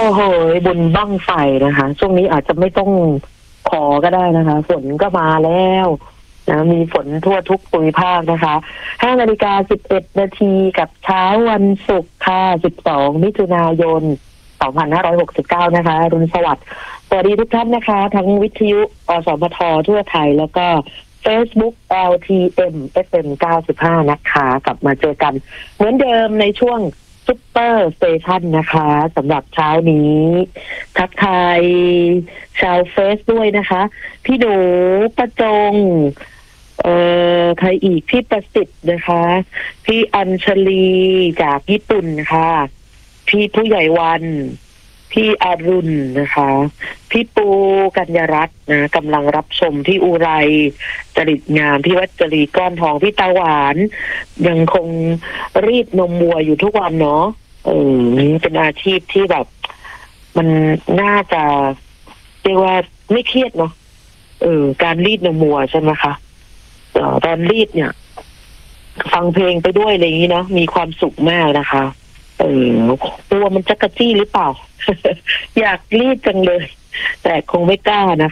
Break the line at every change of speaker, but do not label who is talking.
โอ้โหบุญบั้งไฟนะคะช่วงนี้อาจจะไม่ต้องขอก็ได้นะคะฝนก็มาแล้วนะมีฝนทั่วทุกภูมิภาคนะคะ5:11 นาทีกับเช้าวันศุกร์ค่ะ12 มิถุนายน 2569นะคะรุ่นสวัสดิ์สวัสดีทุกท่านนะคะทั้งวิทยุอสมททั่วไทยแล้วก็ Facebook LTM FM 95นะคะกลับมาเจอกันเหมือนเดิมในช่วงซุปเปอร์สเตชันนะคะสำหรับเช้านี้ทักทายชาวเฟซด้วยนะคะพี่หนูประจงใครอีกพี่ประสิทธิ์นะคะพี่อัญชลีจากญี่ปุ่นค่ะพี่ผู้ใหญ่วันพี่อรุณนะคะพี่ปูกัญญารัตน์นะกำลังรับชมพี่อุไรจริตงามพี่วัชรีก้อนทองพี่ตาหวานยังคงรีดนมวัวอยู่ทุกวันเนาะนี่เป็นอาชีพที่แบบมันน่าจะเรียกว่าไม่เครียดเนาะการรีดนมวัวใช่ไหมคะตอนรีดเนี่ยฟังเพลงไปด้วยอะไรอย่างนี้เนาะมีความสุขมากนะคะตัวมันจักรจี้หรือเปล่า อยากรีดจังเลยแต่คงไม่กล้านะคะ